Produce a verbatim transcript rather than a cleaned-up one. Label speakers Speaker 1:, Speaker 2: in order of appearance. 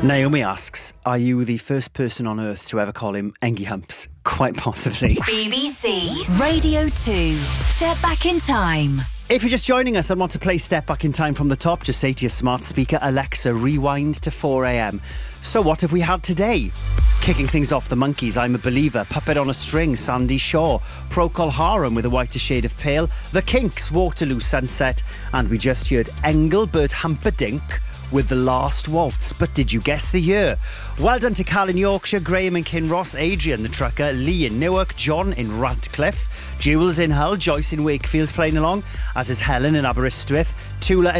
Speaker 1: Naomi asks, are you the first person on earth to ever call him Engie Humps? Quite possibly.
Speaker 2: B B C Radio two. Step back in time.
Speaker 1: If you're just joining us and want to play Step Back in Time from the top, just say to your smart speaker, Alexa, rewind to four a.m. So what have we had today? Kicking things off, the Monkees, I'm a Believer, Puppet on a String, Sandy Shaw, Procol Harum with A Whiter Shade of Pale, The Kinks, Waterloo Sunset, and we just heard Engelbert Humperdinck with The Last Waltz. But did you guess the year? Well done to Cal in Yorkshire, Graham in Kinross, Adrian the Trucker, Lee in Newark, John in Radcliffe, Jules in Hull, Joyce in Wakefield playing along, as is Helen in Aberystwyth, Tula